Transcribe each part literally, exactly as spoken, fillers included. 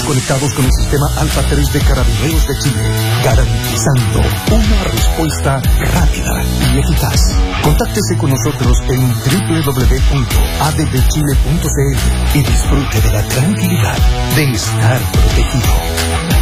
conectados con el sistema Alfa tres de Carabineros de Chile, garantizando una respuesta rápida y eficaz. Contáctese con nosotros en doble u doble u doble u punto a d b chile punto c l y disfrute de la tranquilidad de estar protegido.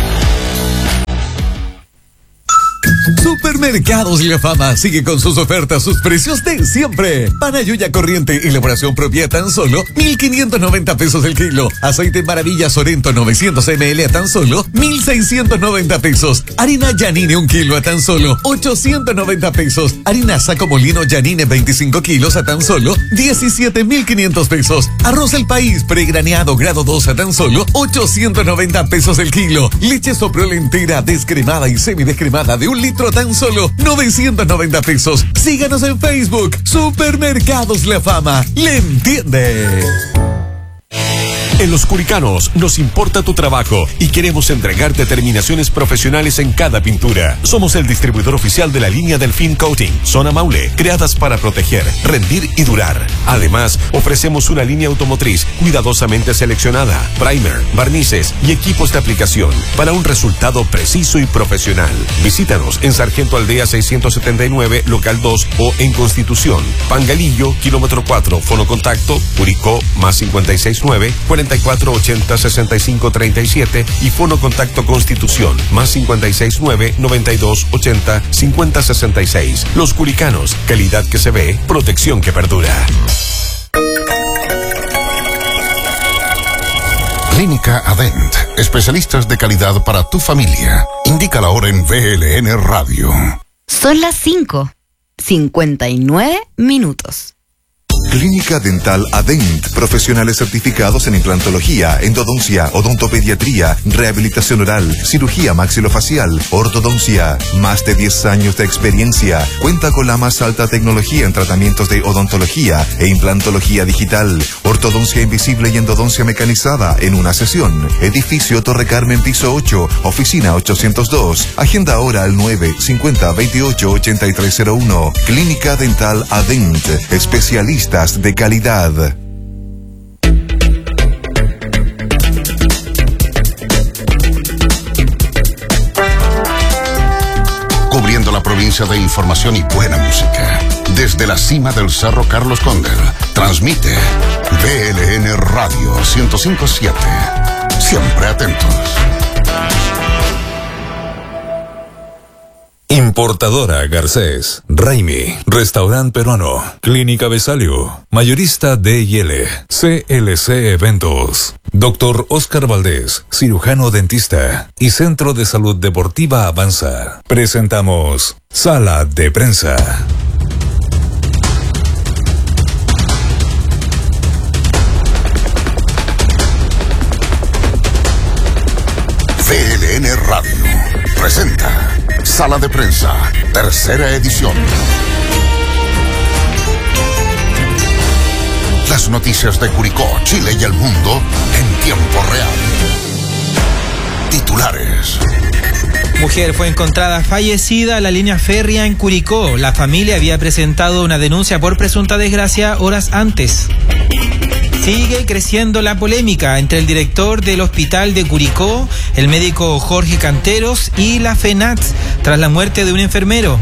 Supermercados La Fama sigue con sus ofertas, sus precios de siempre. Panayuya corriente, elaboración propia, tan solo mil quinientos noventa pesos el kilo. Aceite Maravilla Sorento novecientos mililitros a tan solo mil seiscientos noventa pesos. Harina Yanine un kilo a tan solo ochocientos noventa pesos. Harina Saco Molino Yanine veinticinco kilos a tan solo diecisiete mil quinientos pesos. Arroz El País pregraneado grado dos a tan solo ochocientos noventa pesos el kilo. Leche Soprole entera, descremada y semidescremada de un litro tan solo novecientos noventa pesos. Síganos en Facebook. Supermercados La Fama. ¿Le entiende? En Los Curicanos nos importa tu trabajo y queremos entregarte terminaciones profesionales en cada pintura. Somos el distribuidor oficial de la línea Delfín Coating, Zona Maule, creadas para proteger, rendir y durar. Además, ofrecemos una línea automotriz cuidadosamente seleccionada, primer, barnices y equipos de aplicación para un resultado preciso y profesional. Visítanos en Sargento Aldea seiscientos setenta y nueve, local dos o en Constitución, Pangalillo, kilómetro cuatro, fonocontacto, Curicó, más cincuenta y seis nueve, cuarenta y cuatro ochenta sesenta y cinco treinta y siete y fono contacto Constitución más cincuenta y seis nueve noventa y dos ochenta cincuenta sesenta y seis. Los Curicanos, calidad que se ve, protección que perdura. Clínica Adent, especialistas de calidad para tu familia. Indica la hora en V L N Radio. Son las cinco, cincuenta y nueve minutos. Clínica Dental Adent, profesionales certificados en implantología, endodoncia, odontopediatría, rehabilitación oral, cirugía maxilofacial, ortodoncia. Más de diez años de experiencia. Cuenta con la más alta tecnología en tratamientos de odontología e implantología digital, ortodoncia invisible y endodoncia mecanizada en una sesión. Edificio Torre Carmen, piso ocho, oficina ochocientos dos. Agenda ahora al nueve cincuenta veintiocho ochenta y tres cero uno. Clínica Dental Adent, especialistas de calidad. Cubriendo la provincia de información y buena música. Desde la cima del Cerro Carlos Condel, transmite V L N Radio ciento cinco punto siete. Siempre atentos. Importadora Garcés, Raimi, Restaurante Peruano, Clínica Besalio, Mayorista D y L, C L C Eventos, Doctor Oscar Valdés, cirujano dentista y Centro de Salud Deportiva Avanza. Presentamos Sala de Prensa. V L N Radio presenta Sala de Prensa, tercera edición. Las noticias de Curicó, Chile y el mundo en tiempo real. Titulares. Mujer fue encontrada fallecida en la línea férrea en Curicó. La familia había presentado una denuncia por presunta desgracia horas antes. Sigue creciendo la polémica entre el director del hospital de Curicó, el médico Jorge Canteros y la FENAT tras la muerte de un enfermero.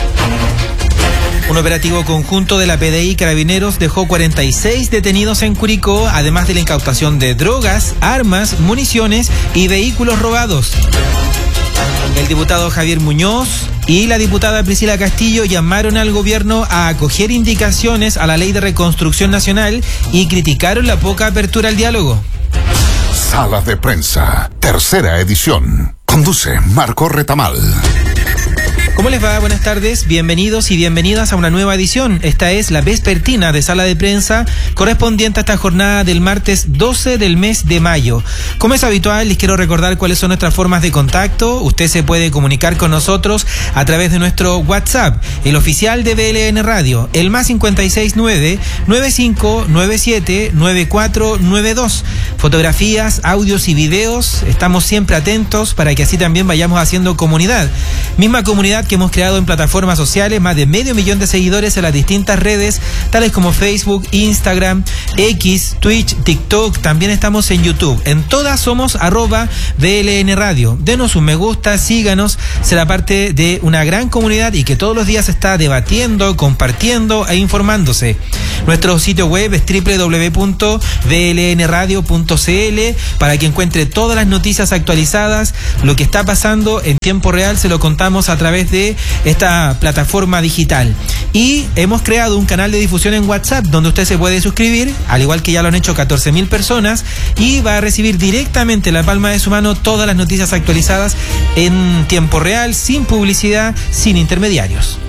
Un operativo conjunto de la P D I y Carabineros dejó cuarenta y seis detenidos en Curicó, además de la incautación de drogas, armas, municiones y vehículos robados. El diputado Javier Muñoz y la diputada Priscila Castillo llamaron al gobierno a acoger indicaciones a la Ley de Reconstrucción Nacional y criticaron la poca apertura al diálogo. Sala de Prensa, tercera edición. Conduce Marco Retamal. ¿Cómo les va? Buenas tardes, bienvenidos y bienvenidas a una nueva edición. Esta es la vespertina de Sala de Prensa correspondiente a esta jornada del martes doce del mes de mayo. Como es habitual, les quiero recordar cuáles son nuestras formas de contacto. Usted se puede comunicar con nosotros a través de nuestro WhatsApp, el oficial de V L N Radio, el más cincuenta y seis nueve, nueve cinco nueve siete, nueve cuatro nueve dos. Fotografías, audios y videos, estamos siempre atentos para que así también vayamos haciendo comunidad. Misma comunidad que hemos creado en plataformas sociales, más de medio millón de seguidores en las distintas redes, tales como Facebook, Instagram, X, Twitch, TikTok. También estamos en YouTube. En todas somos arroba V L N Radio. Denos un me gusta, síganos, será parte de una gran comunidad y que todos los días está debatiendo, compartiendo e informándose. Nuestro sitio web es doble u doble u doble u punto v l n radio punto c l para que encuentre todas las noticias actualizadas. Lo que está pasando en tiempo real se lo contamos a través de esta plataforma digital. Y hemos creado un canal de difusión en WhatsApp donde usted se puede suscribir, al igual que ya lo han hecho catorce mil personas, y va a recibir directamente en la palma de su mano todas las noticias actualizadas en tiempo real, sin publicidad, sin intermediarios.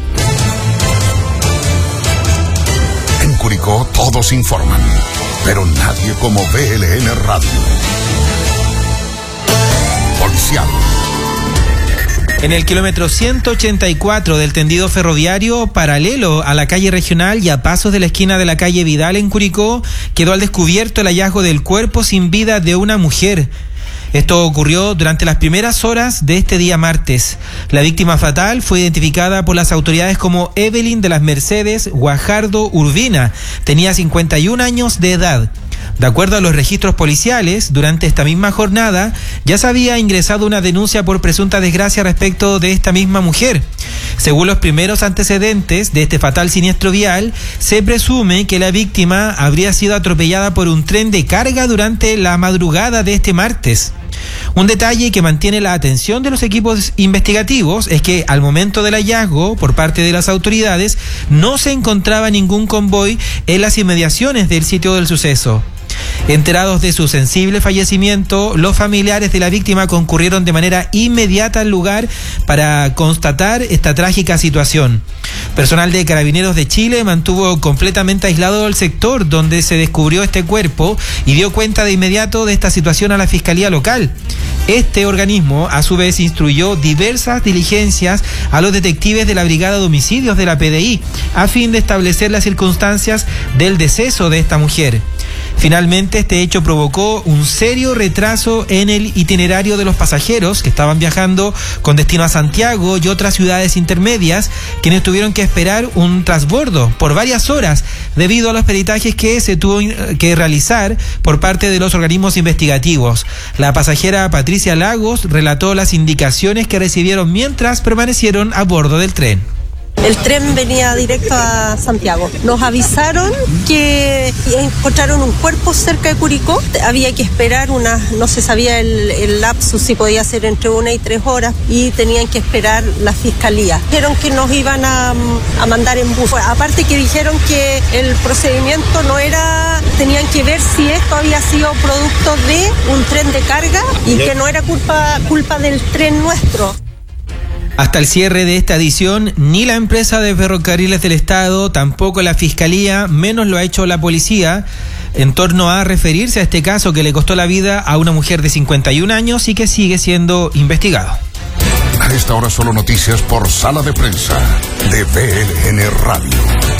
En Curicó todos informan, pero nadie como V L N Radio. Policial. En el kilómetro ciento ochenta y cuatro del tendido ferroviario, paralelo a la calle regional y a pasos de la esquina de la calle Vidal en Curicó, quedó al descubierto el hallazgo del cuerpo sin vida de una mujer. Esto ocurrió durante las primeras horas de este día martes. La víctima fatal fue identificada por las autoridades como Evelyn de las Mercedes Guajardo Urbina. Tenía cincuenta y un años de edad. De acuerdo a los registros policiales, durante esta misma jornada ya se había ingresado una denuncia por presunta desgracia respecto de esta misma mujer. Según los primeros antecedentes de este fatal siniestro vial, se presume que la víctima habría sido atropellada por un tren de carga durante la madrugada de este martes. Un detalle que mantiene la atención de los equipos investigativos es que al momento del hallazgo por parte de las autoridades no se encontraba ningún convoy en las inmediaciones del sitio del suceso. Enterados de su sensible fallecimiento, los familiares de la víctima concurrieron de manera inmediata al lugar para constatar esta trágica situación. Personal de Carabineros de Chile mantuvo completamente aislado el sector donde se descubrió este cuerpo y dio cuenta de inmediato de esta situación a la Fiscalía Local. Este organismo, a su vez, instruyó diversas diligencias a los detectives de la Brigada de Homicidios de la P D I a fin de establecer las circunstancias del deceso de esta mujer. Finalmente, este hecho provocó un serio retraso en el itinerario de los pasajeros que estaban viajando con destino a Santiago y otras ciudades intermedias, quienes tuvieron que esperar un transbordo por varias horas debido a los peritajes que se tuvo que realizar por parte de los organismos investigativos. La pasajera Patricia Lagos relató las indicaciones que recibieron mientras permanecieron a bordo del tren. El tren venía directo a Santiago. Nos avisaron que encontraron un cuerpo cerca de Curicó. Había que esperar una, no se sabía el, el lapsus si podía ser entre una y tres horas y tenían que esperar la fiscalía. Dijeron que nos iban a, a mandar en bus. Aparte que dijeron que el procedimiento no era, tenían que ver si esto había sido producto de un tren de carga y que no era culpa, culpa del tren nuestro. Hasta el cierre de esta edición, ni la empresa de ferrocarriles del Estado, tampoco la Fiscalía, menos lo ha hecho la policía, en torno a referirse a este caso que le costó la vida a una mujer de cincuenta y un años y que sigue siendo investigado. A esta hora solo noticias por Sala de Prensa de V L N Radio.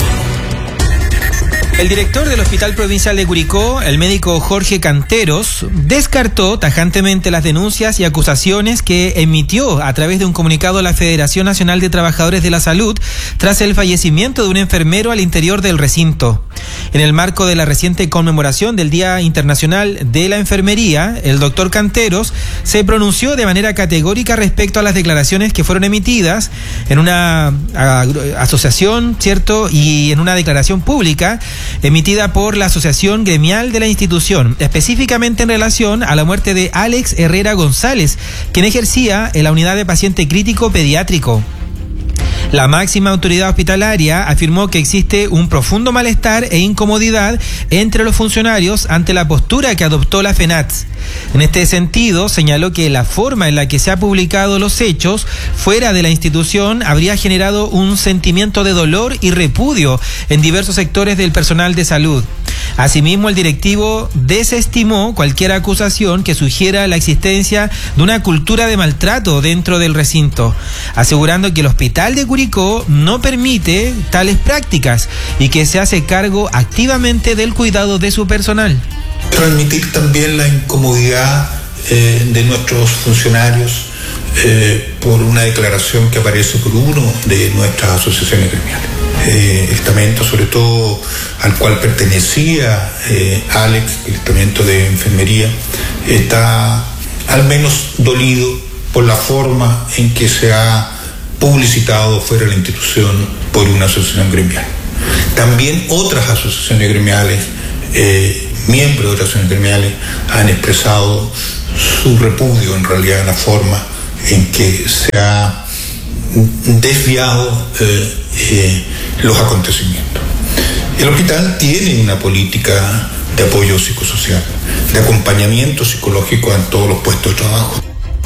El director del Hospital Provincial de Curicó, el médico Jorge Canteros, descartó tajantemente las denuncias y acusaciones que emitió a través de un comunicado la Federación Nacional de Trabajadores de la Salud tras el fallecimiento de un enfermero al interior del recinto. En el marco de la reciente conmemoración del Día Internacional de la Enfermería, el doctor Canteros se pronunció de manera categórica respecto a las declaraciones que fueron emitidas en una a, asociación, ¿cierto? Y en una declaración pública emitida por la Asociación Gremial de la institución, específicamente en relación a la muerte de Alex Herrera González, quien ejercía en la unidad de paciente crítico pediátrico. La máxima autoridad hospitalaria afirmó que existe un profundo malestar e incomodidad entre los funcionarios ante la postura que adoptó la FENATS. En este sentido, señaló que la forma en la que se han publicado los hechos fuera de la institución habría generado un sentimiento de dolor y repudio en diversos sectores del personal de salud. Asimismo, el directivo desestimó cualquier acusación que sugiera la existencia de una cultura de maltrato dentro del recinto, asegurando que el Hospital de Curicó no permite tales prácticas y que se hace cargo activamente del cuidado de su personal. Transmitir también la incomodidad eh, de nuestros funcionarios eh, por una declaración que aparece por uno de nuestras asociaciones gremiales. Eh, el estamento, sobre todo al cual pertenecía eh, Alex, el estamento de enfermería, está al menos dolido por la forma en que se ha publicitado fuera de la institución por una asociación gremial. También otras asociaciones gremiales, eh, miembros de otras asociaciones gremiales, han expresado su repudio en realidad a la forma en que se ha desviado eh, eh, los acontecimientos. El hospital tiene una política de apoyo psicosocial, de acompañamiento psicológico en todos los puestos de trabajo.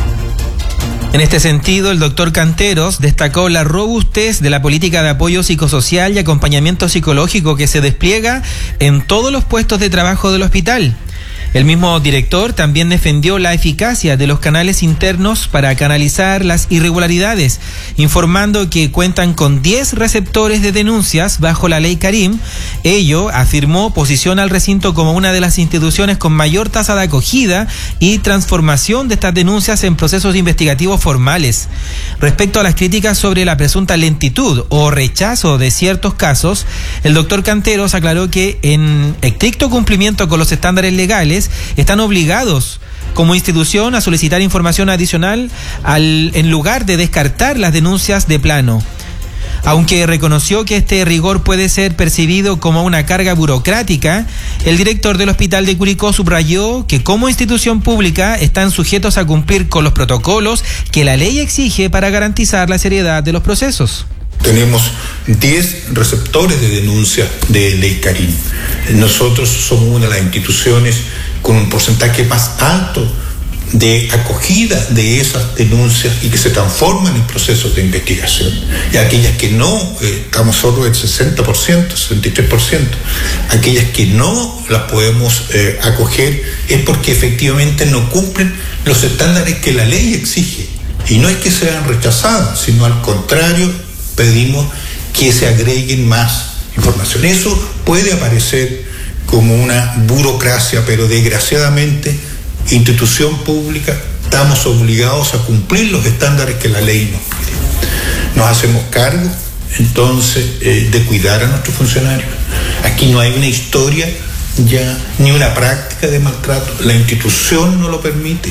En este sentido, el doctor Canteros destacó la robustez de la política de apoyo psicosocial y acompañamiento psicológico que se despliega en todos los puestos de trabajo del hospital. El mismo director también defendió la eficacia de los canales internos para canalizar las irregularidades, informando que cuentan con diez receptores de denuncias bajo la ley Karim. Ello, afirmó, posiciona al recinto como una de las instituciones con mayor tasa de acogida y transformación de estas denuncias en procesos investigativos formales. Respecto a las críticas sobre la presunta lentitud o rechazo de ciertos casos, el doctor Canteros aclaró que en estricto cumplimiento con los estándares legales, están obligados como institución a solicitar información adicional al, en lugar de descartar las denuncias de plano. Aunque reconoció que este rigor puede ser percibido como una carga burocrática, el director del Hospital de Curicó subrayó que como institución pública están sujetos a cumplir con los protocolos que la ley exige para garantizar la seriedad de los procesos. Tenemos diez receptores de denuncia de ley Karim. Nosotros somos una de las instituciones con un porcentaje más alto de acogida de esas denuncias y que se transforman en procesos de investigación. Y aquellas que no, eh, estamos solo en sesenta por ciento, sesenta y tres por ciento. Aquellas que no las podemos eh, acoger es porque efectivamente no cumplen los estándares que la ley exige. Y no es que sean rechazadas, sino al contrario, pedimos que se agreguen más información. Eso puede aparecer como una burocracia, pero desgraciadamente, institución pública, estamos obligados a cumplir los estándares que la ley nos pide. Nos hacemos cargo, entonces, eh, de cuidar a nuestros funcionarios. Aquí no hay una historia ya, ni una práctica de maltrato. La institución no lo permite.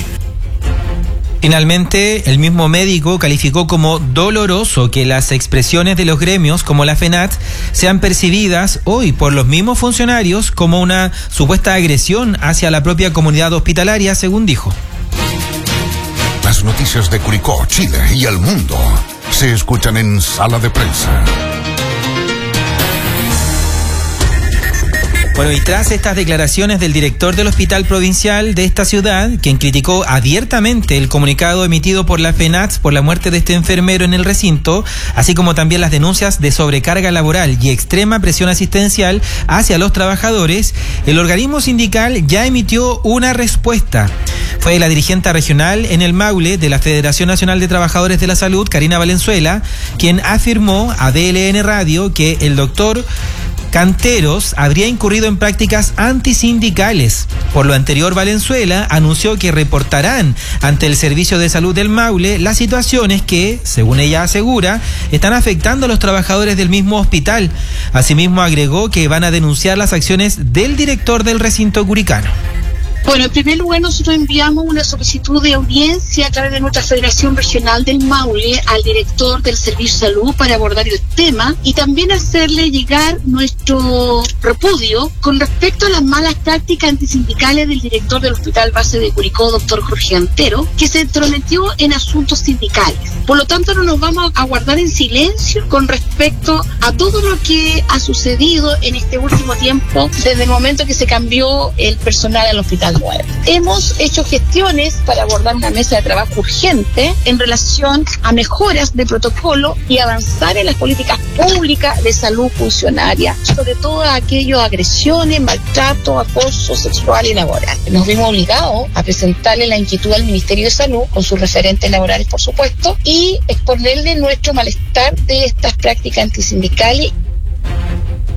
Finalmente, el mismo médico calificó como doloroso que las expresiones de los gremios como la FENAT sean percibidas hoy por los mismos funcionarios como una supuesta agresión hacia la propia comunidad hospitalaria, según dijo. Las noticias de Curicó, Chile y el mundo se escuchan en Sala de Prensa. Bueno, y tras estas declaraciones del director del Hospital Provincial de esta ciudad, quien criticó abiertamente el comunicado emitido por la FENAT por la muerte de este enfermero en el recinto, así como también las denuncias de sobrecarga laboral y extrema presión asistencial hacia los trabajadores, el organismo sindical ya emitió una respuesta. Fue la dirigente regional en el Maule de la Federación Nacional de Trabajadores de la Salud, Karina Valenzuela, quien afirmó a D L N Radio que el doctor Canteros habría incurrido en prácticas antisindicales. Por lo anterior, Valenzuela anunció que reportarán ante el Servicio de Salud del Maule las situaciones que, según ella asegura, están afectando a los trabajadores del mismo hospital. Asimismo, agregó que van a denunciar las acciones del director del recinto curicano. Bueno, en primer lugar, nosotros enviamos una solicitud de audiencia a través de nuestra Federación Regional del Maule al director del Servicio de Salud para abordar el tema y también hacerle llegar nuestro repudio con respecto a las malas prácticas antisindicales del director del Hospital Base de Curicó, doctor Jorge Antero, que se entrometió en asuntos sindicales. Por lo tanto, no nos vamos a guardar en silencio con respecto a todo lo que ha sucedido en este último tiempo desde el momento que se cambió el personal al hospital. Hemos hecho gestiones para abordar una mesa de trabajo urgente en relación a mejoras de protocolo y avanzar en las políticas públicas de salud funcionaria, sobre todo aquello agresiones, maltrato, acoso sexual y laboral. Nos vimos obligados a presentarle la inquietud al Ministerio de Salud con sus referentes laborales, por supuesto, y exponerle nuestro malestar de estas prácticas antisindicales.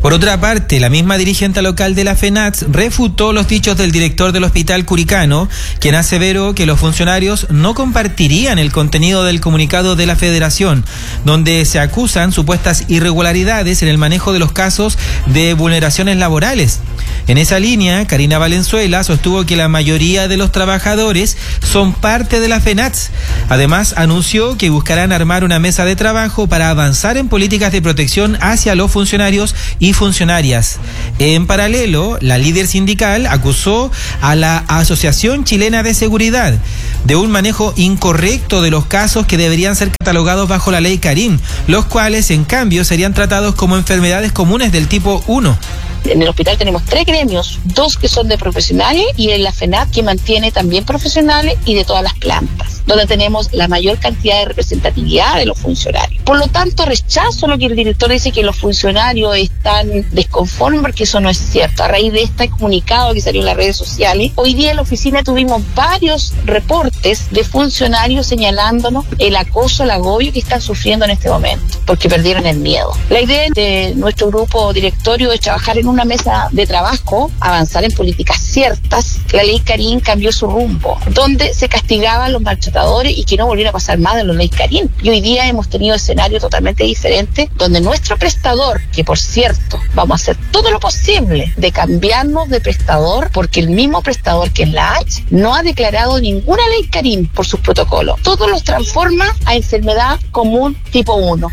Por otra parte, la misma dirigente local de la FENATS refutó los dichos del director del Hospital Curicano, quien aseveró que los funcionarios no compartirían el contenido del comunicado de la Federación, donde se acusan supuestas irregularidades en el manejo de los casos de vulneraciones laborales. En esa línea, Karina Valenzuela sostuvo que la mayoría de los trabajadores son parte de la FENATS. Además, anunció que buscarán armar una mesa de trabajo para avanzar en políticas de protección hacia los funcionarios y funcionarias. En paralelo, la líder sindical acusó a la Asociación Chilena de Seguridad de un manejo incorrecto de los casos que deberían ser catalogados bajo la ley Karim, los cuales en cambio serían tratados como enfermedades comunes del tipo uno. En el hospital tenemos tres gremios, dos que son de profesionales y en la FENATS que mantiene también profesionales y de todas las plantas, donde tenemos la mayor cantidad de representatividad de los funcionarios. Por lo tanto, rechazo lo que el director dice que los funcionarios están desconformes, porque eso no es cierto. A raíz de este comunicado que salió en las redes sociales, hoy día en la oficina tuvimos varios reportes de funcionarios señalándonos el acoso, el agobio que están sufriendo en este momento, porque perdieron el miedo. La idea de nuestro grupo directorio es trabajar en una mesa de trabajo, avanzar en políticas ciertas. La ley Karim cambió su rumbo, donde se castigaban los maltratadores y que no volviera a pasar más de la ley Karim. Y hoy día hemos tenido escenarios totalmente diferentes, donde nuestro prestador, que por cierto, vamos a hacer todo lo posible de cambiarnos de prestador, porque el mismo prestador que es la H no ha declarado ninguna ley Karim por sus protocolos. Todo los transforma a enfermedad común tipo uno.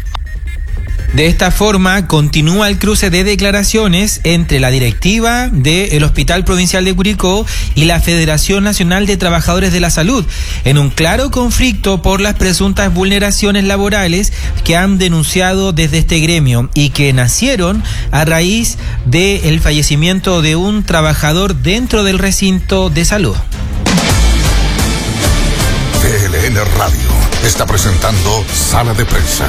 De esta forma, continúa el cruce de declaraciones entre la directiva del Hospital Provincial de Curicó y la Federación Nacional de Trabajadores de la Salud, en un claro conflicto por las presuntas vulneraciones laborales que han denunciado desde este gremio y que nacieron a raíz del fallecimiento de un trabajador dentro del recinto de salud. V L N Radio está presentando Sala de Prensa.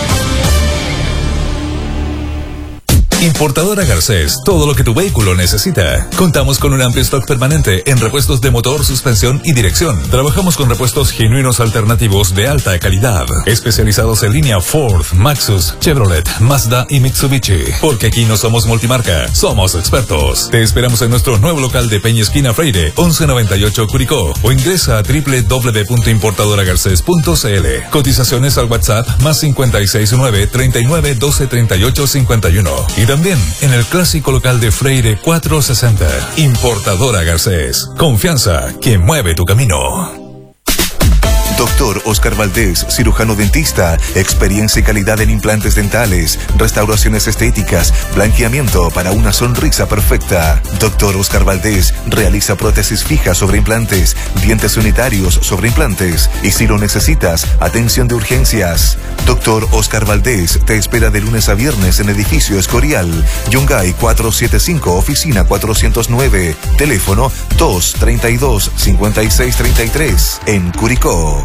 Importadora Garcés, todo lo que tu vehículo necesita. Contamos con un amplio stock permanente en repuestos de motor, suspensión y dirección. Trabajamos con repuestos genuinos alternativos de alta calidad, especializados en línea Ford, Maxus, Chevrolet, Mazda y Mitsubishi. Porque aquí no somos multimarca, somos expertos. Te esperamos en nuestro nuevo local de Peña Esquina Freire, once noventa y ocho Curicó, o ingresa a doble u doble u doble u punto importadora garcés punto c l. Cotizaciones al WhatsApp más cincuenta y seis nueve, treinta y nueve, doce, treinta y ocho, cincuenta y uno. Y también en el clásico local de Freire cuatrocientos sesenta. Importadora Garcés. Confianza que mueve tu camino. Doctor Oscar Valdés, cirujano dentista, experiencia y calidad en implantes dentales, restauraciones estéticas, blanqueamiento para una sonrisa perfecta. Doctor Oscar Valdés realiza prótesis fijas sobre implantes, dientes unitarios sobre implantes y si lo necesitas, atención de urgencias. Doctor Oscar Valdés te espera de lunes a viernes en edificio Escorial, Yungay cuatrocientos setenta y cinco, oficina cuatrocientos nueve, teléfono dos treinta y dos, cincuenta y seis treinta y tres, en Curicó.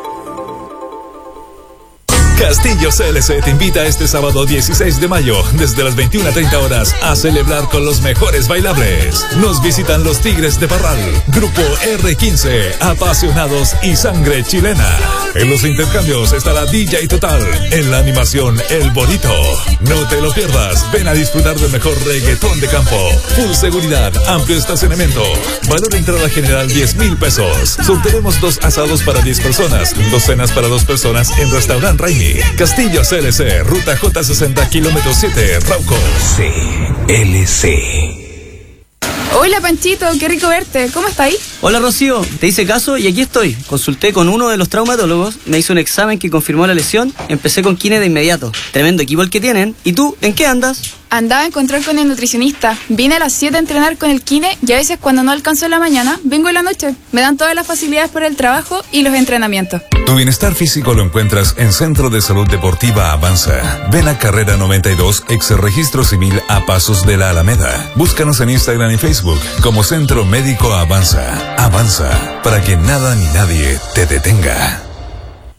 Castillo C L C te invita este sábado dieciséis de mayo desde las veintiuna treinta horas a celebrar con los mejores bailables. Nos visitan los Tigres de Parral, Grupo R quince, apasionados y sangre chilena. En los intercambios estará D J Total, en la animación El Bonito. No te lo pierdas, ven a disfrutar del mejor reggaetón de campo. Full seguridad, amplio estacionamiento. Valor de entrada general diez mil pesos. Sortearemos dos asados para diez personas, dos cenas para dos personas en Restaurant Raimi. Castillo C L C, ruta J sesenta, kilómetro siete, Rauco. C L C. Hola Panchito, qué rico verte. ¿Cómo estás ahí? Hola Rocío, te hice caso y aquí estoy. Consulté con uno de los traumatólogos, me hizo un examen que confirmó la lesión, empecé con kine de inmediato. Tremendo equipo el que tienen. ¿Y tú, en qué andas? Andaba a encontrar con el nutricionista. Vine a las siete a entrenar con el kine y a veces cuando no alcanzo en la mañana, vengo en la noche. Me dan todas las facilidades para el trabajo y los entrenamientos. Tu bienestar físico lo encuentras en Centro de Salud Deportiva Avanza. Ven a Carrera noventa y dos, ex Registro Civil a Pasos de la Alameda. Búscanos en Instagram y Facebook como Centro Médico Avanza. Avanza, para que nada ni nadie te detenga.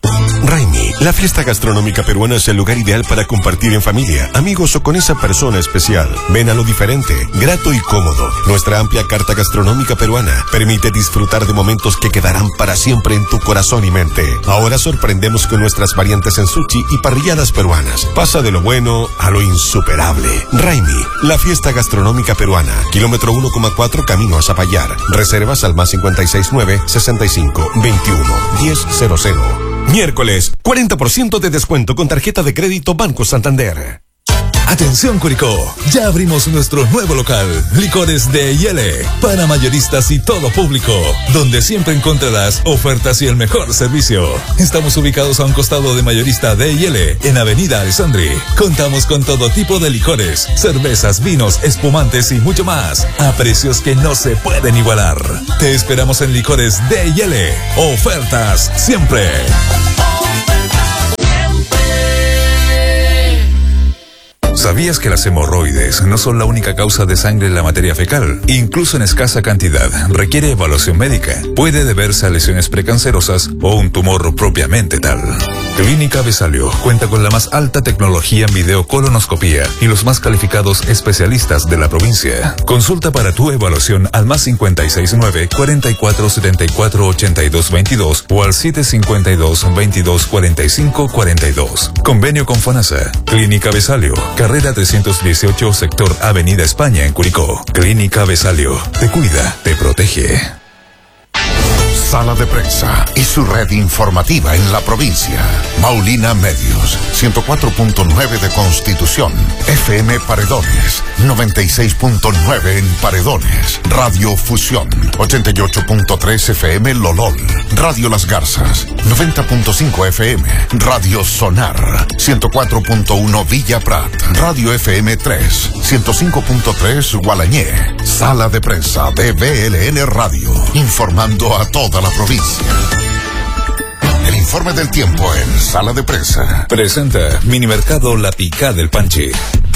Raimi, la fiesta gastronómica peruana es el lugar ideal para compartir en familia, amigos o con esa persona especial. Ven a lo diferente, grato y cómodo. Nuestra amplia carta gastronómica peruana permite disfrutar de momentos que quedarán para siempre en tu corazón y mente. Ahora sorprendemos con nuestras variantes en sushi y parrilladas peruanas. Pasa de lo bueno a lo insuperable. Raimi, la fiesta gastronómica peruana. Kilómetro uno coma cuatro camino a Zapallar. Reservas al más cincuenta y seis nueve, sesenta y cinco, veintiuno, diez cero cero. Miércoles, cuarenta por ciento de descuento con tarjeta de crédito Banco Santander. Atención Curicó, ya abrimos nuestro nuevo local, Licores de Yele, para mayoristas y todo público, donde siempre encontrarás ofertas y el mejor servicio. Estamos ubicados a un costado de Mayorista de Yele, en Avenida Alessandri. Contamos con todo tipo de licores, cervezas, vinos, espumantes y mucho más, a precios que no se pueden igualar. Te esperamos en Licores de Yele, ofertas siempre. ¿Sabías que las hemorroides no son la única causa de sangre en la materia fecal? Incluso en escasa cantidad, requiere evaluación médica. Puede deberse a lesiones precancerosas o un tumor propiamente tal. Clínica Besalio cuenta con la más alta tecnología en videocolonoscopía y los más calificados especialistas de la provincia. Consulta para tu evaluación al más cincuenta y seis nueve, cuarenta y cuatro, setenta y cuatro, ochenta y dos veintidós o al siete cincuenta y dos, veintidós, cuarenta y cinco, cuarenta y dos. Convenio con FONASA. Clínica Besalio, carrera trescientos dieciocho, sector Avenida España en Curicó. Clínica Besalio, te cuida, te protege. Sala de Prensa y su red informativa en la provincia. Maulina Medios, ciento cuatro punto nueve de Constitución. F M Paredones, noventa y seis punto nueve en Paredones. Radio Fusión, ochenta y ocho punto tres F M Lolol. Radio Las Garzas, noventa punto cinco F M. Radio Sonar, ciento cuatro punto uno Villa Prat. Radio F M tres, ciento cinco punto tres Gualañé. Sala de Prensa de B L N Radio, informando a toda la provincia. El informe del tiempo en Sala de Prensa. Presenta Minimercado La Picá del Panchi.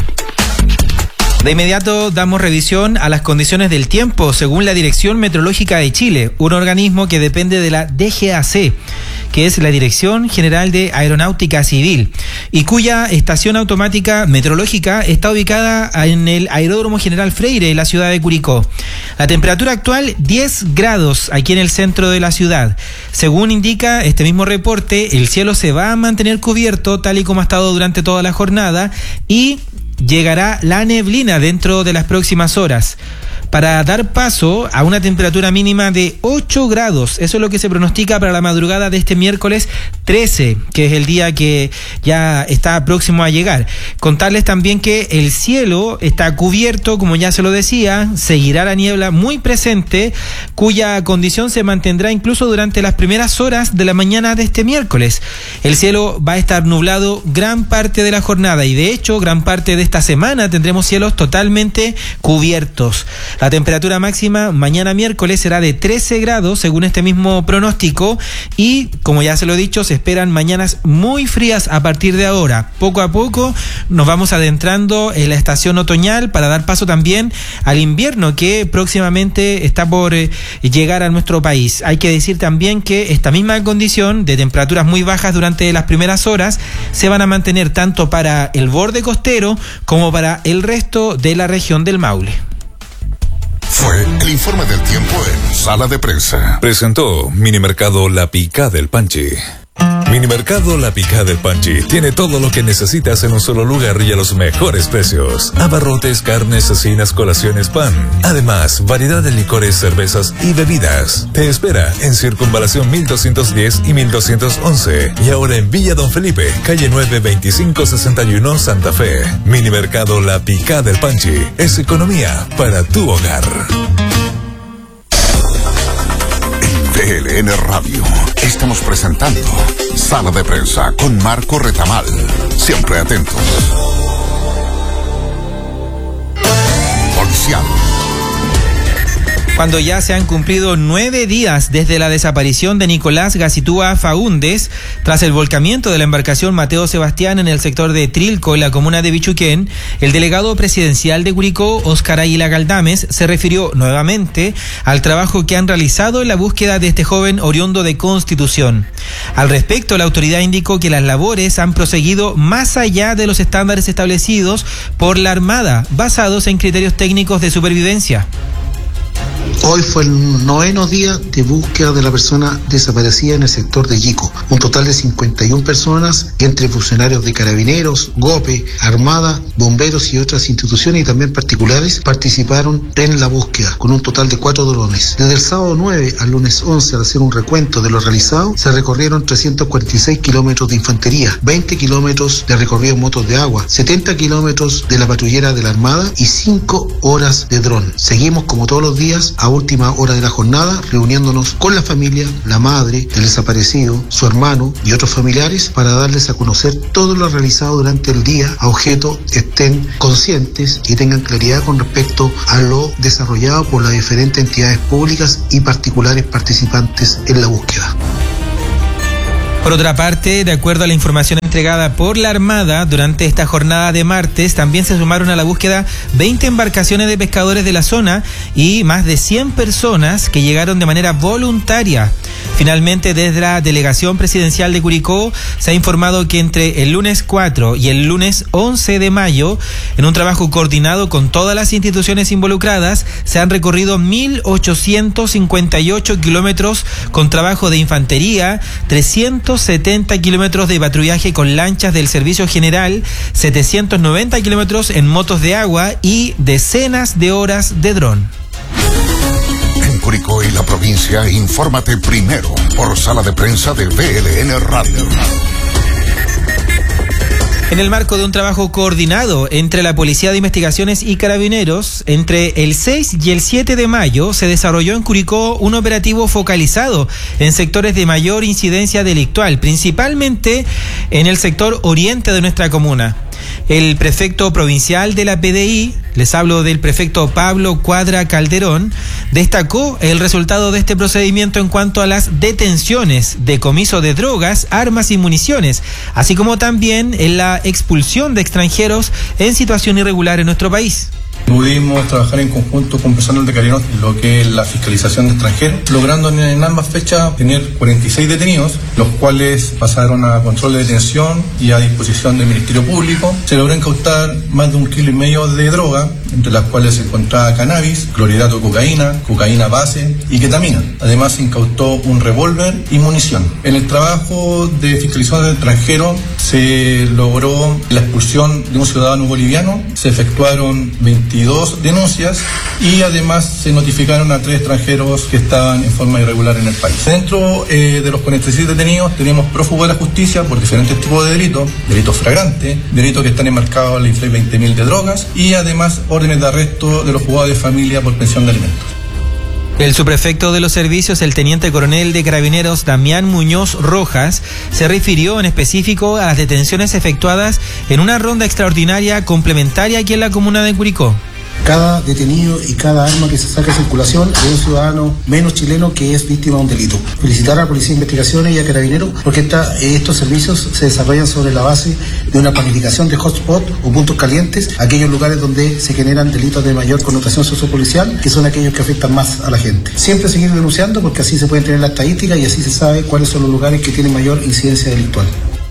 De inmediato damos revisión a las condiciones del tiempo según la Dirección Meteorológica de Chile, un organismo que depende de la D G A C, que es la Dirección General de Aeronáutica Civil, y cuya estación automática meteorológica está ubicada en el Aeródromo General Freire, en la ciudad de Curicó. La temperatura actual, diez grados aquí en el centro de la ciudad. Según indica este mismo reporte, el cielo se va a mantener cubierto tal y como ha estado durante toda la jornada y llegará la neblina dentro de las próximas horas, para dar paso a una temperatura mínima de ocho grados. Eso es lo que se pronostica para la madrugada de este miércoles trece, que es el día que ya está próximo a llegar. Contarles también que el cielo está cubierto, como ya se lo decía, seguirá la niebla muy presente, cuya condición se mantendrá incluso durante las primeras horas de la mañana de este miércoles. El cielo va a estar nublado gran parte de la jornada y de hecho gran parte de esta semana tendremos cielos totalmente cubiertos. La temperatura máxima mañana miércoles será de trece grados según este mismo pronóstico y, como ya se lo he dicho, se esperan mañanas muy frías a partir de ahora. Poco a poco nos vamos adentrando en la estación otoñal para dar paso también al invierno que próximamente está por eh, llegar a nuestro país. Hay que decir también que esta misma condición de temperaturas muy bajas durante las primeras horas se van a mantener tanto para el borde costero como para el resto de la región del Maule. Fue el informe del tiempo en Sala de Prensa. Presentó Minimercado La Picá del Panchi. Minimercado La Picá del Panchi tiene todo lo que necesitas en un solo lugar y a los mejores precios. Abarrotes, carnes, cecinas, colaciones, pan. Además, variedad de licores, cervezas y bebidas. Te espera en Circunvalación mil doscientos diez y mil doscientos once. Y ahora en Villa Don Felipe, calle nueve, veinticinco sesenta y uno, Santa Fe. Minimercado La Picá del Panchi es economía para tu hogar. B L N Radio. Estamos presentando Sala de Prensa con Marco Retamal. Siempre atentos. Policial. Cuando ya se han cumplido nueve días desde la desaparición de Nicolás Gacitúa Faúndez, tras el volcamiento de la embarcación Mateo Sebastián en el sector de Trilco, en la comuna de Bichuquén, el delegado presidencial de Curicó, Óscar Águila Galdames, se refirió nuevamente al trabajo que han realizado en la búsqueda de este joven oriundo de Constitución. Al respecto, la autoridad indicó que las labores han proseguido más allá de los estándares establecidos por la Armada, basados en criterios técnicos de supervivencia. Hoy fue el noveno día de búsqueda de la persona desaparecida en el sector de Yico. Un total de cincuenta y una personas, entre funcionarios de Carabineros, GOPE, Armada, bomberos y otras instituciones y también particulares, participaron en la búsqueda, con un total de cuatro drones. Desde el sábado nueve al lunes once, al hacer un recuento de lo realizado, se recorrieron trescientos cuarenta y seis kilómetros de infantería, veinte kilómetros de recorrido en motos de agua, setenta kilómetros de la patrullera de la Armada y cinco horas de dron. Seguimos como todos los días a última hora de la jornada, reuniéndonos con la familia, la madre del desaparecido, su hermano y otros familiares para darles a conocer todo lo realizado durante el día, a objeto estén conscientes y tengan claridad con respecto a lo desarrollado por las diferentes entidades públicas y particulares participantes en la búsqueda. Por otra parte, de acuerdo a la información entregada por la Armada, durante esta jornada de martes también se sumaron a la búsqueda veinte embarcaciones de pescadores de la zona y más de cien personas que llegaron de manera voluntaria. Finalmente, desde la Delegación Presidencial de Curicó se ha informado que entre el lunes cuatro y el lunes once de mayo, en un trabajo coordinado con todas las instituciones involucradas, se han recorrido mil ochocientos cincuenta y ocho kilómetros con trabajo de infantería, trescientos setenta kilómetros de patrullaje con lanchas del Servicio General, setecientos noventa kilómetros en motos de agua y decenas de horas de dron. En Curicó y la provincia, infórmate primero por sala de prensa de V L N Radio. En el marco de un trabajo coordinado entre la Policía de Investigaciones y Carabineros, entre el seis y el siete de mayo se desarrolló en Curicó un operativo focalizado en sectores de mayor incidencia delictual, principalmente en el sector oriente de nuestra comuna. El prefecto provincial de la P D I, les hablo del prefecto Pablo Cuadra Calderón, destacó el resultado de este procedimiento en cuanto a las detenciones, decomiso de drogas, armas y municiones, así como también en la expulsión de extranjeros en situación irregular en nuestro país. Pudimos trabajar en conjunto con personal de Carabineros en lo que es la fiscalización de extranjeros, logrando en ambas fechas tener cuarenta y seis detenidos, los cuales pasaron a control de detención y a disposición del Ministerio Público. Se logró incautar más de un kilo y medio de droga, entre las cuales se encontraba cannabis, clorhidrato de cocaína, cocaína base y ketamina. Además se incautó un revólver y munición. En el trabajo de fiscalización de extranjeros se logró la expulsión de un ciudadano boliviano, se efectuaron veintidós denuncias y además se notificaron a tres extranjeros que estaban en forma irregular en el país. Dentro eh, de los cuarenta y seis detenidos tenemos prófugos de la justicia por diferentes tipos de delitos, delitos flagrantes, delitos que están enmarcados en la infracción veinte mil de drogas y además órdenes de arresto de los juzgados de familia por pensión de alimentos. El subprefecto de los servicios, el teniente coronel de Carabineros, Damián Muñoz Rojas, se refirió en específico a las detenciones efectuadas en una ronda extraordinaria complementaria aquí en la comuna de Curicó. Cada detenido y cada arma que se saca de circulación es un ciudadano menos chileno que es víctima de un delito. Felicitar a la Policía de Investigaciones y a Carabineros porque esta, estos servicios se desarrollan sobre la base de una planificación de hotspot o puntos calientes, aquellos lugares donde se generan delitos de mayor connotación sociopolicial, que son aquellos que afectan más a la gente. Siempre seguir denunciando porque así se pueden tener la estadística y así se sabe cuáles son los lugares que tienen mayor incidencia delictual.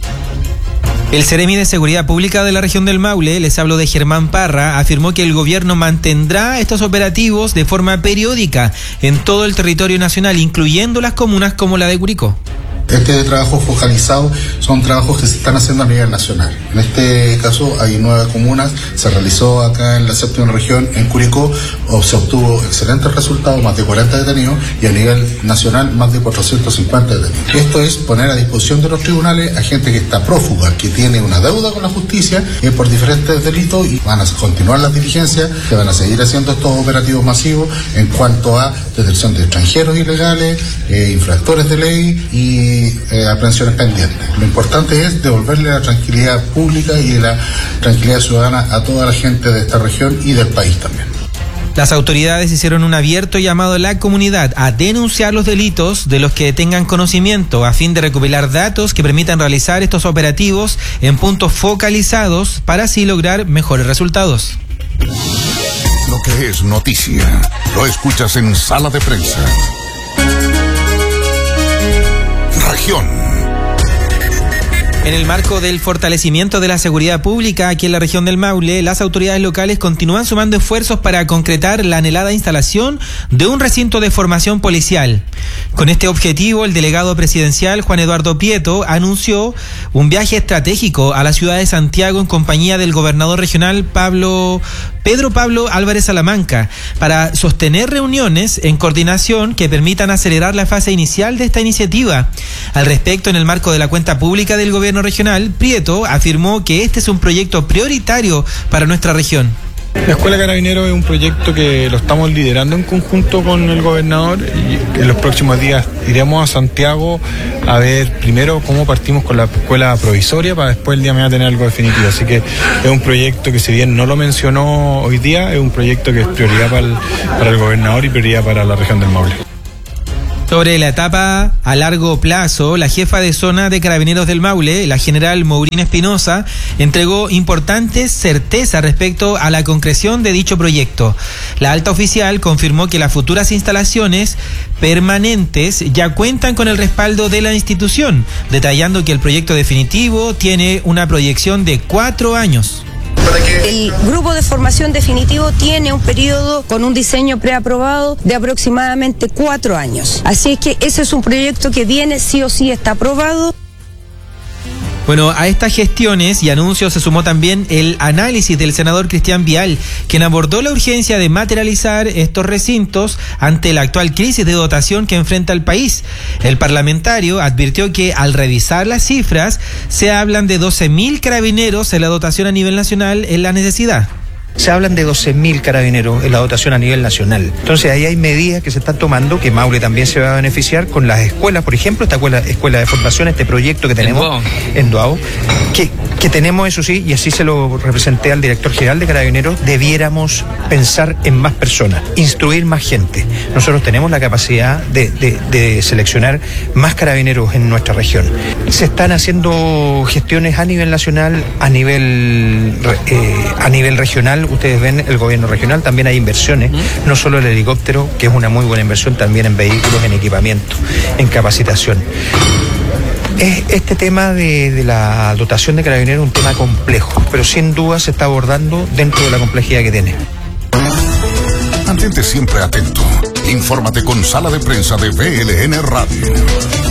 El Seremi de Seguridad Pública de la región del Maule, les hablo de Germán Parra, afirmó que el gobierno mantendrá estos operativos de forma periódica en todo el territorio nacional, incluyendo las comunas como la de Curicó. Este trabajo focalizado son trabajos que se están haciendo a nivel nacional. En este caso hay nueve comunas, se realizó acá en la séptima región, en Curicó, se obtuvo excelentes resultados, más de cuarenta detenidos, y a nivel nacional más de cuatrocientos cincuenta detenidos. Esto es poner a disposición de los tribunales a gente que está prófuga, que tiene una deuda con la justicia eh, por diferentes delitos, y van a continuar las diligencias, se van a seguir haciendo estos operativos masivos en cuanto a detención de extranjeros ilegales, eh, infractores de ley y Eh, aprehensiones pendientes. Lo importante es devolverle la tranquilidad pública y la tranquilidad ciudadana a toda la gente de esta región y del país también. Las autoridades hicieron un abierto llamado a la comunidad a denunciar los delitos de los que tengan conocimiento a fin de recopilar datos que permitan realizar estos operativos en puntos focalizados para así lograr mejores resultados. Lo que es noticia, lo escuchas en Sala de Prensa. Región. En el marco del fortalecimiento de la seguridad pública aquí en la región del Maule, las autoridades locales continúan sumando esfuerzos para concretar la anhelada instalación de un recinto de formación policial. Con este objetivo, el delegado presidencial Juan Eduardo Prieto anunció un viaje estratégico a la ciudad de Santiago en compañía del gobernador regional Pablo Pedro Pablo Álvarez Salamanca para sostener reuniones en coordinación que permitan acelerar la fase inicial de esta iniciativa. Al respecto, en el marco de la cuenta pública del gobierno regional, Prieto afirmó que este es un proyecto prioritario para nuestra región. La Escuela Carabineros es un proyecto que lo estamos liderando en conjunto con el gobernador y en los próximos días iremos a Santiago a ver primero cómo partimos con la escuela provisoria para después el día de mañana tener algo definitivo. Así que es un proyecto que, si bien no lo mencionó hoy día, es un proyecto que es prioridad para el, para el gobernador y prioridad para la región del Maule. Sobre la etapa a largo plazo, la jefa de zona de Carabineros del Maule, la general Maureen Espinosa, entregó importantes certezas respecto a la concreción de dicho proyecto. La alta oficial confirmó que las futuras instalaciones permanentes ya cuentan con el respaldo de la institución, detallando que el proyecto definitivo tiene una proyección de cuatro años. El grupo de formación definitivo tiene un periodo con un diseño preaprobado de aproximadamente cuatro años. Así es que ese es un proyecto que viene, sí o sí está aprobado. Bueno, a estas gestiones y anuncios se sumó también el análisis del senador Cristian Vial, quien abordó la urgencia de materializar estos recintos ante la actual crisis de dotación que enfrenta el país. El parlamentario advirtió que al revisar las cifras se hablan de doce mil carabineros en la dotación a nivel nacional en la necesidad. Se hablan de doce mil carabineros en la dotación a nivel nacional. Entonces ahí hay medidas que se están tomando, que Maule también se va a beneficiar con las escuelas, por ejemplo, esta escuela, escuela de formación, este proyecto que tenemos en Duao, que, que tenemos, eso sí, y así se lo representé al director general de Carabineros, debiéramos pensar en más personas, instruir más gente. Nosotros tenemos la capacidad de, de, de seleccionar más carabineros en nuestra región. Se están haciendo gestiones a nivel nacional, a nivel, eh, a nivel regional. Ustedes ven, el gobierno regional también hay inversiones, no solo el helicóptero, que es una muy buena inversión, también en vehículos, en equipamiento, en capacitación. Es este tema de, de la dotación de carabineros un tema complejo, pero sin duda se está abordando dentro de la complejidad que tiene. Mantente siempre atento. Infórmate con Sala de Prensa de V L N Radio.